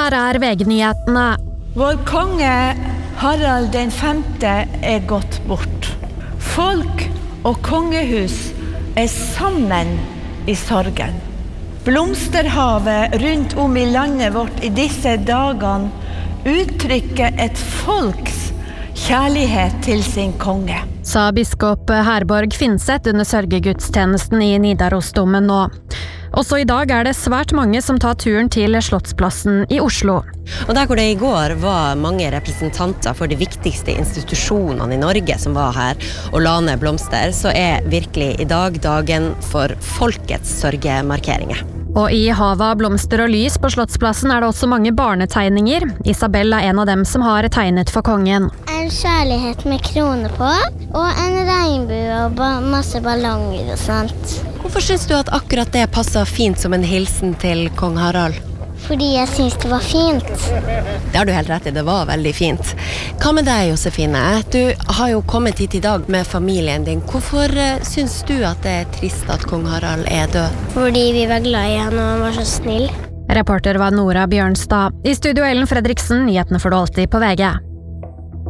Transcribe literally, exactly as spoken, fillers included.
Her er V G-nyhetene. Vår konge Harald den femte er gått bort. Folk og kongehus er sammen i sorgen. Blomsterhavet rundt om i landet vårt i disse dagene uttrykker et folks kjærlighet til sin konge. Sa biskop Herborg Finseth under sørgegudstjenesten i Nidarosdomen nå. Også i dag er det svært mange som tar turen til Slottsplassen i Oslo. Og der hvor det i går var mange representanter for de viktigste institusjonene i Norge som var her og la ned blomster, så er virkelig i dag dagen for folkets sørgemarkeringer. Og i havet av blomster og lys på Slottsplassen er det også mange barnetegninger. Isabel er en av dem som har tegnet for kongen. En kjærlighet med krone på, og en regnbue og ba masse ballonger og sånt. Hvorfor synes du at akkurat det passer fint som en hilsen til kong Harald? Fordi jeg synes det var fint. Det har du helt rett i, det var veldig fint. Hva med deg, Josefine? Du har jo kommet hit i dag med familien din. Hvorfor synes du at det er trist at kong Harald er død? Fordi vi var glad i han, og han var så snill. Reporter var Nora Bjørnstad. I studio Ellen Fredriksen, nyhetene får du alltid på V G.